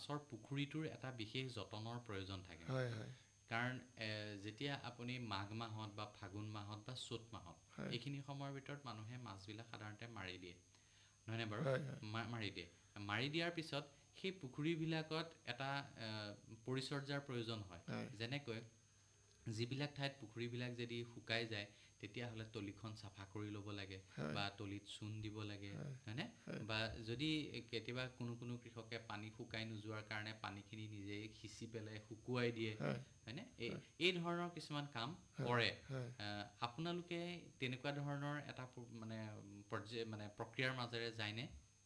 মাছৰ পুখুৰীটোৰ এটা বিশেষ যতনৰ প্ৰয়োজন থাকে হয় হয় কাৰণ যেতিয়া আপুনি মাঘ মাহত বা ফাগুন মাহত বা চ'ত মাহত এইখিনি সময়ৰ ভিতৰত মানুহে মাছবিলাক সাধাৰণতে মাৰি দিয়ে নহয়নে বাৰু মাৰি দিয়ে মাৰি দিয়াৰ পিছত সেই পুখুৰীবিলাকত এটা পৰিচৰ্যাৰ প্ৰয়োজন হয় যেনেকৈ যিবিলাক ঠাইত পুখুৰীবিলাক যদি শুকাই যায় তেতিয়াহ'লে তলিখন চাফা কৰি ল'ব লাগে বা তলিত চূণ দিব লাগে হয়নে বা যদি কেতিয়াবা কোনো কৃষকে পানী শুকাই নোযোৱাৰ কাৰণে পানীখিনি নিজেই সিঁচি পেলাই শুকুৱাই দিয়ে হয়নে এই ধৰণৰ কিছুমান কাম কৰে আপোনালোকে তেনেকুৱা ধৰণৰ এটা মানে প্ৰক্ৰিয়াৰ মাজেৰে যায়নে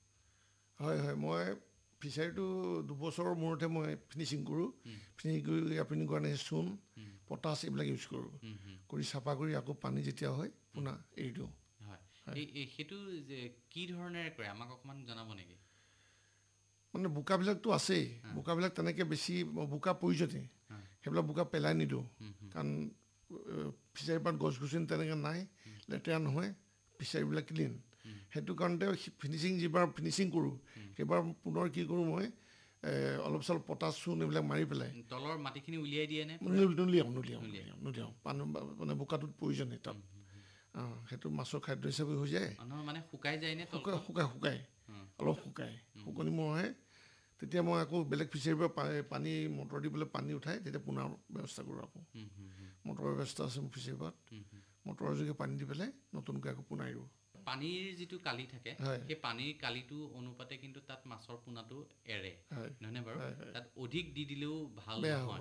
হয় হয় মই ফিচাৰীটো 2 বছৰৰ মূৰতে মই ফিনিচিং কৰোঁ ফিনিচিং কৰি আপুনি কোৱা নাই চূণ পটাছ এইবিলাক ইউজ কৰোঁ কৰি চাফা কৰি আকৌ পানী যেতিয়া হয় পুনৰ এৰি দিওঁ হয় সেইটো যে কি ধৰণেৰে কৰে আমাক অকণমান জনাব নেকি মানে বোকাবিলাকতো আছেই বোকাবিলাক তেনেকৈ বেছি বোকা প্ৰয়োজনে সেইবিলাক বোকা পেলাই নিদিওঁ কাৰণ ফিচাৰীৰ পৰা গছ গছনি তেনেকৈ নাই লেতেৰা নহয় ফিচাৰীবিলাক ক্লিন সেইটো কাৰণতে ফিনিচিং যিবাৰ ফিনিচিং কৰোঁ সেইবাৰ পুনৰ কি কৰোঁ মই অলপ চলপ পটাছ চূণ এইবিলাক মাৰি পেলাই তলৰ মাটিখিনি উলিয়াই দিয়ে নে নুলিয়াওঁ পানী মানে বোকাটোত প্ৰয়োজনে তাত সেইটো মাছৰ খাদ্য হিচাপে হৈ যায় মানে শুকাই যায় নে শুকাই অলপ শুকনি মৰে তেতিয়া মই আকৌ বেলেগ ফিচাৰীৰ পৰা পানী মটৰ দি পেলাই পানী উঠাই তেতিয়া পুনৰ ব্যৱস্থা কৰোঁ আকৌ মটৰৰ ব্যৱস্থা আছে মোৰ ফিচাৰীৰ পৰা মটৰৰ যোগে পানী দি পেলাই নতুনকৈ আকৌ পুনৰ দিওঁ পানীৰ যিটো কালি থাকে সেই পানীৰ কালিটো অনুপাতে কিন্তু তাত মাছৰ পোনাটো এৰে নহয়নে বাৰু তাত অধিক দি দিলেও ভাল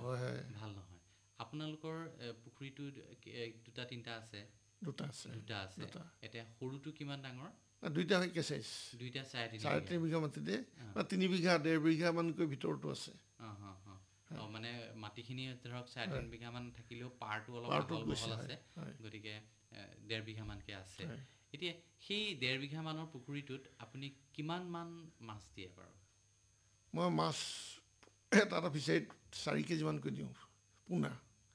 নহয় আপোনালোকৰ পুখুৰীটো 2-3টা আছে দুটা আছে এতিয়া সৰুটো কিমান ডাঙৰ দুইটা হয় কেঁচাইজ দুইটা 3.5 বিঘা মাটিতে 3 বিঘা 1.5 বিঘা মানকৈ ভিতৰতো আছে মানে মাটিখিনি ধৰক 3.5 বিঘা মান থাকিলেও পাৰটো অলপ আহল বহল আছে গতিকে 1.5 বিঘা মানকৈ আছে এতিয়া সেই 1.5 বিঘা মানৰ পুখুৰীটোত আপুনি কিমান মান মাছ দিয়ে বাৰু মই মাছ এটা ফিচাৰীত 4 কেজি মানকৈ দিওঁ পোনা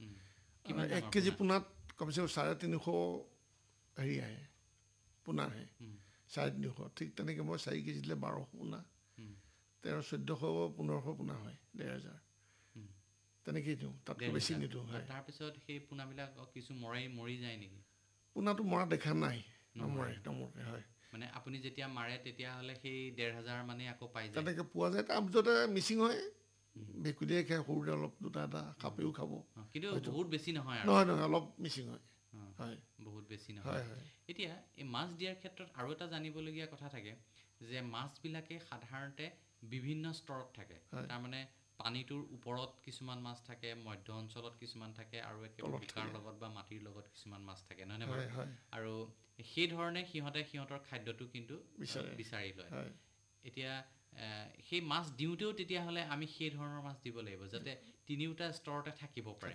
1 কেজি পোনাত কমচে কম 350 হেৰি আহে পোনা আহে 350 ঠিক তেনেকৈ মই 4 কেজি দিলে 1200 পোনা 1300-1400 1500 পোনা হয় 1500 তেনেকেই দিওঁ তাতকৈ বেছি নিদিওঁ তাৰপিছত সেই পোনাবিলাক কিছু মৰি যায় নেকি পোনাটো মৰা দেখা নাই নমৰে হয় মানে আপুনি যেতিয়া মাৰে তেতিয়াহ'লে সেই 1500 মানে আকৌ পাই যায় তেনেকৈ পোৱা যায় তাৰ ভিতৰতে মিচিং হয় ভেকুলীয়ে খায় সৰুতে অলপ দুটা সাপেও খাব কিন্তু বহুত বেছি নহয় নহয় অলপ মিচিং হয় বহুত বেছি নহয় এতিয়া এই মাছ দিয়াৰ ক্ষেত্ৰত আৰু এটা জানিবলগীয়া কথা থাকে যে মাছবিলাকে সাধাৰণতে বিভিন্ন স্তৰত থাকে তাৰমানে পানীটোৰ ওপৰত কিছুমান মাছ থাকে মধ্য অঞ্চলত কিছুমান থাকে আৰু একেবাৰে বোকাৰ লগত বা মাটিৰ লগত কিছুমান মাছ থাকে নহয়নে বাৰু আৰু সেই ধৰণে সিহঁতৰ খাদ্যটো কিন্তু বিচাৰি লয় এতিয়া সেই মাছ দিওঁতেও তেতিয়াহ'লে আমি সেই ধৰণৰ মাছ দিব লাগিব যাতে তিনিওটা স্তৰতে থাকিব পাৰে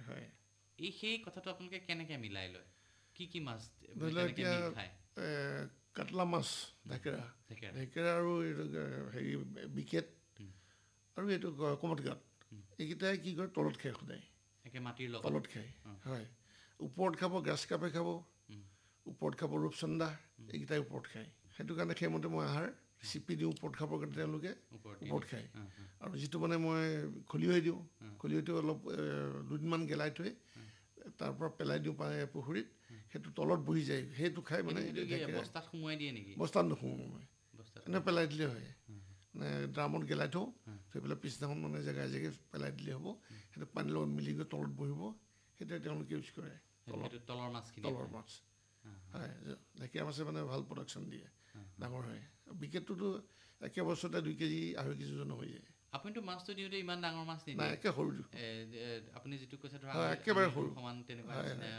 সেই কথাটো আপোনালোকে কেনেকৈ মিলাই লয় কি মাছ খায় কাটলা মাছ ঢেকেৰা আৰু হেৰি বিকেট আৰু এইটো কমটকাত এইকেইটাই কি কৰে তলত খায় সদায় মাটিৰ লগত তলত খায় হয় ওপৰত খাব গ্ৰাছ কাপে খাব ওপৰত খাব ৰূপচন্দা এইকেইটাই ওপৰত খায় সেইটো কাৰণে সেইমতে মই আহাৰ চিপি দিওঁ ওপৰত খাবৰ কাৰণে তেওঁলোকে ওপৰত খায় আৰু যিটো মানে মই খলিয়ৈ দিওঁ খলিয়ৈটো অলপ 2 দিনমান গেলাই থৈ তাৰ পৰা পেলাই দিওঁ পুখুৰীত সেইটো তলত বহি যায় সেইটো খাই মানে বস্তাত সোমোৱাই দিয়ে নেকি বস্তাত নোসোমোৱাওঁ মই এনে পেলাই দিলে হয় মানে ড্ৰামত গেলাই থৈ পেলাই পিছদিনাখন মানে জেগাই পেলাই দিলে হ'ব সেইটো পানীৰ লগত মিলি গৈ তলত বহিব সেইটোৱে তেওঁলোকে ইউজ কৰে তলৰ মাছ হয় ঢেকীয়া মাছে মানে ভাল প্ৰডাকশ্যন দিয়ে ডাঙৰ হয় বিকেটটোতো একে বছৰতে 2 কেজি 2.5 কেজি ওজন হৈ যায় আপুনিতো মাছটো দিওঁতে ইমান ডাঙৰ মাছ নাই একে সৰু আপুনি যিটো কৈছে ধৰা একেবাৰে সৰু সমান তেনেকুৱা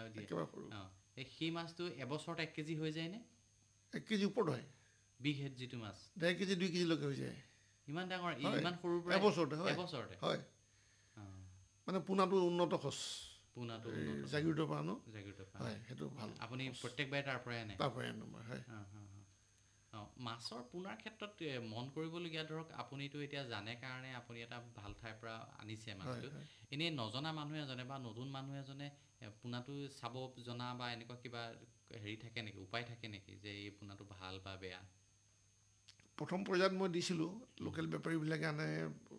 সেই মাছটো এবছৰত 1 কেজি হৈ যায়নে 1 কেজি ওপৰত হয় বিগ হেড যিটো মাছ 1.5 কেজি 2 কেজিলৈকে হৈ যায় ইমান ডাঙৰ ইমান সৰুৰ পৰা এবছৰতে হয় মানে পোনাটো উন্নত সঁচ পোনাটো জাগিৰোডৰ পৰা আনো হয় সেইটো ভাল আপুনি প্ৰত্যেকবাৰে তাৰ পৰাই আনো হয় মাছৰ পোনাৰ ক্ষেত্ৰত মন কৰিবলগীয়া ধৰক আপুনিতো এতিয়া জানে কাৰণে আপুনি এটা ভাল ঠাইৰ পৰা আনিছে মাছটো এনেই নজনা মানুহ এজনে বা নতুন মানুহ এজনে পোনাটো চাব জনা বা এনেকুৱা কিবা হেৰি থাকে নেকি উপায় থাকে নেকি যে এই পোনাটো ভাল বা বেয়া প্ৰথম পৰ্যায়ত মই দিছিলোঁ লোকেল বেপাৰীবিলাকে আনে